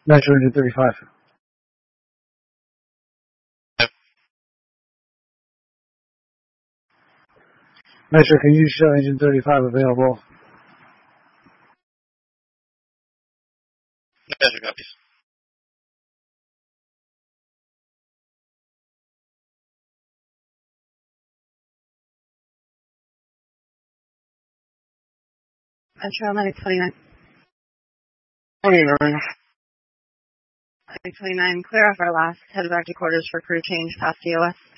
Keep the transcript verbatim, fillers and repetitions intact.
Metro engine thirty-five. Metro, can you show engine thirty-five available? Metro copies. Metro nine twenty-nine. twenty-nine. nine twenty-nine, clear off our last. Head back to quarters for crew change past D O S.